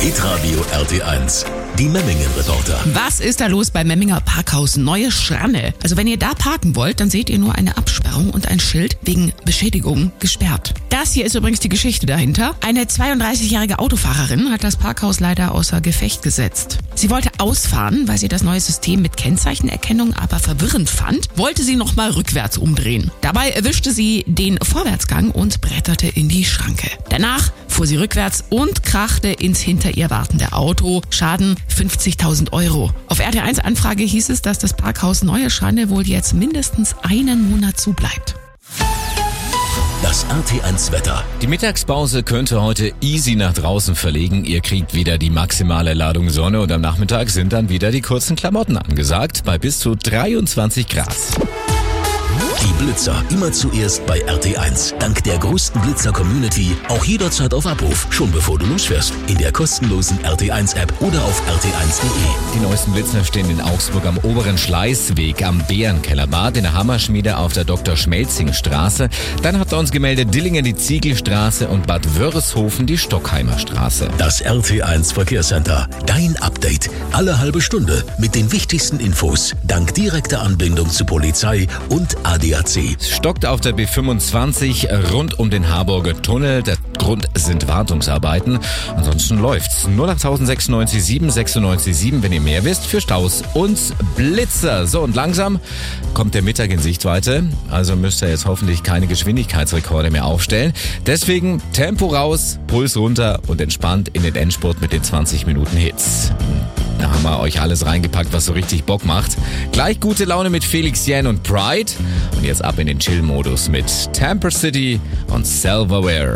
Hitradio RT1, die Memmingen-Reporter. Was ist da los beim Memminger Parkhaus Neue Schranne? Also wenn ihr da parken wollt, dann seht ihr nur eine Absperrung und ein Schild wegen Beschädigung gesperrt. Das hier ist übrigens die Geschichte dahinter. Eine 32-jährige Autofahrerin hat das Parkhaus leider außer Gefecht gesetzt. Sie wollte ausfahren, weil sie das neue System mit Kennzeichenerkennung aber verwirrend fand, wollte sie nochmal rückwärts umdrehen. Dabei erwischte sie den Vorwärtsgang und bretterte in die Schranke. Danach fuhr sie rückwärts und krachte ins hinter ihr wartende Auto. Schaden 50.000 €. Auf RT1 Anfrage hieß es, dass das Parkhaus Neue Schranne wohl jetzt mindestens einen Monat zubleibt. Das RT1 Wetter. Die Mittagspause könnt ihr heute easy nach draußen verlegen. Ihr kriegt wieder die maximale Ladung Sonne und am Nachmittag sind dann wieder die kurzen Klamotten angesagt bei bis zu 23 Grad. Die Blitzer immer zuerst bei RT1. Dank der größten Blitzer-Community auch jederzeit auf Abruf, schon bevor du losfährst. In der kostenlosen RT1-App oder auf rt1.de. Die neuesten Blitzer stehen in Augsburg am Oberen Schleißweg, am Bärenkellerbad, in der Hammerschmiede auf der Dr. Schmelzing-Straße. Dann hat er uns gemeldet Dillingen die Ziegelstraße und Bad Wörishofen die Stockheimer Straße. Das RT1 Verkehrscenter. Dein Update. Alle halbe Stunde mit den wichtigsten Infos. Dank direkter Anbindung zu Polizei und ADAC. Es stockt auf der B25 rund um den Harburger Tunnel. Der Grund sind Wartungsarbeiten. Ansonsten läuft's. 0809697 967, wenn ihr mehr wisst, für Staus und Blitzer. So, und langsam kommt der Mittag in Sichtweite. Also müsst ihr jetzt hoffentlich keine Geschwindigkeitsrekorde mehr aufstellen. Deswegen Tempo raus, Puls runter und entspannt in den Endspurt mit den 20 Minuten Hits. Da haben wir euch alles reingepackt, was so richtig Bock macht. Gleich gute Laune mit Felix Jähn und Pride. Und jetzt ab in den Chill-Modus mit Tamper City und Silverware.